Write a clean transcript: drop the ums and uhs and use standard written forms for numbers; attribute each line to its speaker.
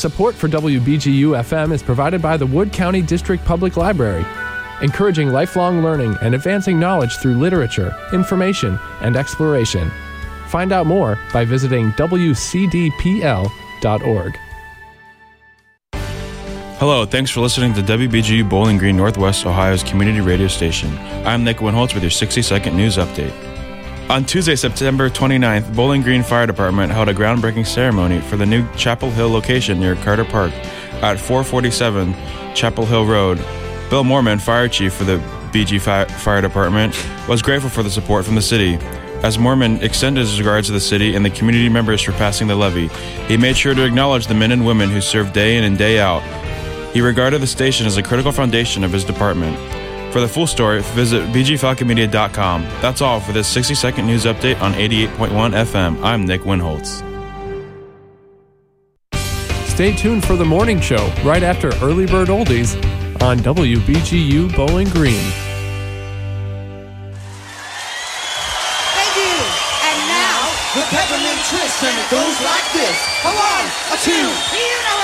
Speaker 1: Support for WBGU-FM is provided by the Wood County District Public Library, encouraging lifelong learning and advancing knowledge through literature, information, and exploration. Find out more by visiting wcdpl.org.
Speaker 2: Hello, thanks for listening to WBGU Bowling Green, Northwest Ohio's community radio station. I'm Nick Winholtz with your 60-second news update. On Tuesday, September 29th, Bowling Green Fire Department held a groundbreaking ceremony for the new Chapel Hill location near Carter Park at 447 Chapel Hill Road. Bill Moorman, fire chief for the BG Fire Department, was grateful for the support from the city. As Moorman extended his regards to the city and the community members for passing the levy, he made sure to acknowledge the men and women who serve day in and day out. He regarded the station as a critical foundation of his department. For the full story, visit bgfalconmedia.com. That's all for this 60-second news update on 88.1 FM. I'm Nick Winholtz.
Speaker 1: Stay tuned for the morning show right after Early Bird Oldies on WBGU Bowling Green.
Speaker 3: Thank you. And now, the Peppermint Twist, and it goes like this. 1, 2,